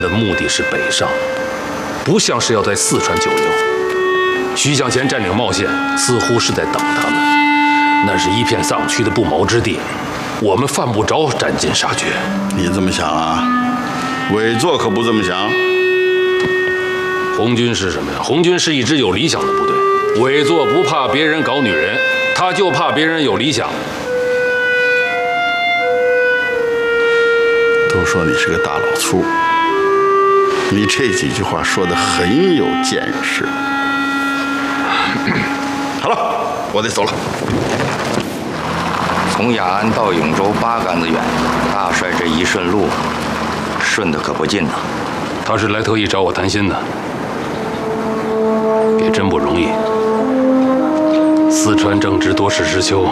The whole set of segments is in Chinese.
的目的是北上，不像是要在四川久留。徐向前占领茂县，似乎是在等他们。那是一片丧区的不毛之地，我们犯不着斩尽杀绝。 你这么想啊？委座可不这么想。 红军是什么呀？红军是一支有理想的部队。委座不怕别人搞女人，他就怕别人有理想。 都说你是个大老粗，你这几句话说得很有见识。好了，我得走了。 从雅安到永州8竿子远，大帅这一顺路，顺的可不近呐。 他是来特意找我谈心的，也真不容易。四川正值多事之秋，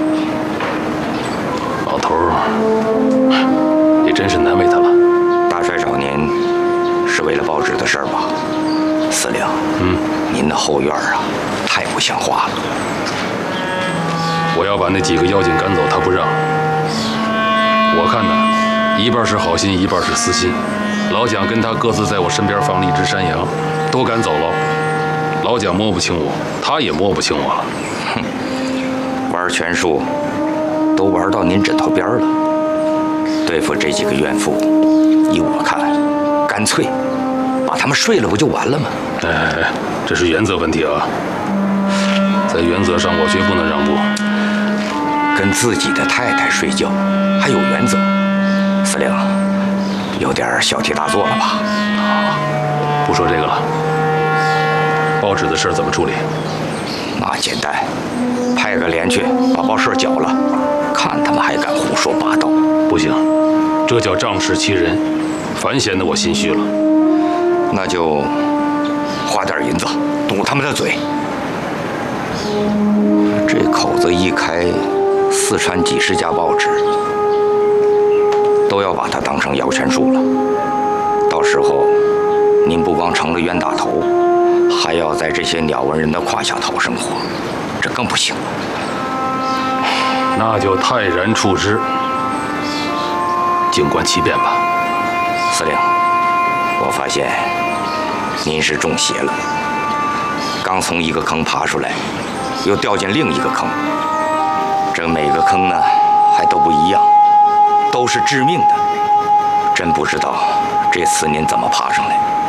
老头儿也真是难为他了。 大帅找您是为了报纸的事儿吧？司令，您的后院啊，太不像话了。 我要把那几个妖精赶走，他不让。我看呢，一半是好心，一半是私心。老蒋跟他各自在我身边放了一只山羊，都赶走了。老蒋摸不清我，他也摸不清我了。 哼，玩权术都玩到您枕头边了。对付这几个怨妇，依我看，干脆把他们睡了不就完了吗？ 哎，这是原则问题啊，在原则上我绝不能让步。 跟自己的太太睡觉还有原则，司令有点小题大做了吧？ 不说这个了，报纸的事怎么处理？ 那简单，派个连去把报社缴了，看他们还敢胡说八道。 不行，这叫仗势欺人，反显得我心虚了。 那就花点银子堵他们的嘴。这口子一开，四川几十家报纸都要把他当成摇钱树了。到时候您不光成了冤大头，还要在这些鸟文人的胯下讨生活，这更不行。 那就泰然处之，静观其变吧。 司令，我发现您是中邪了，刚从一个坑爬出来，又掉进另一个坑。这每个坑呢，还都不一样，都是致命的。真不知道这次您怎么爬上来。